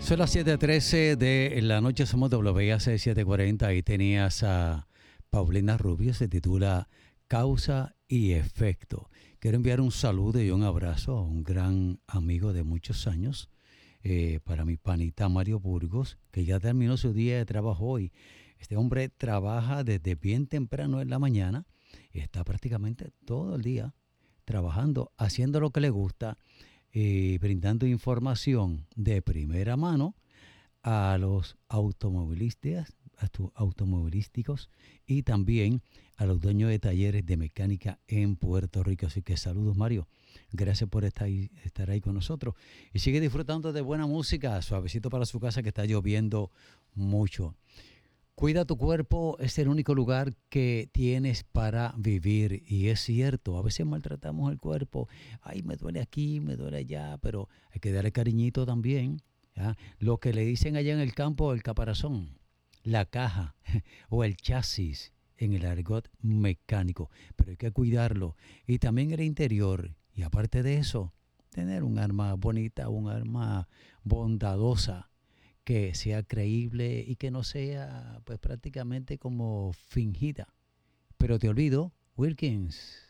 Son las 7:13 de la noche, somos WIAC 740. Ahí tenías a Paulina Rubio, se titula Causa y Efecto. Quiero enviar un saludo y un abrazo a un gran amigo de muchos años, para mi panita Mario Burgos, que ya terminó su día de trabajo hoy. Este hombre trabaja desde bien temprano en la mañana y está prácticamente todo el día trabajando, haciendo lo que le gusta, brindando información de primera mano a los automovilísticos y también a los dueños de talleres de mecánica en Puerto Rico. Así que saludos, Mario. Gracias por estar ahí con nosotros. Y sigue disfrutando de buena música, suavecito para su casa que está lloviendo mucho. Cuida tu cuerpo, es el único lugar que tienes para vivir. Y es cierto, a veces maltratamos el cuerpo. Ay, me duele aquí, me duele allá, pero hay que darle cariñito también. ¿Ya? Lo que le dicen allá en el campo, el caparazón, la caja o el chasis en el argot mecánico. Pero hay que cuidarlo. Y también el interior. Y aparte de eso, tener un arma bonita, un arma bondadosa, que sea creíble y que no sea pues prácticamente como fingida. Pero te olvido, Wilkins.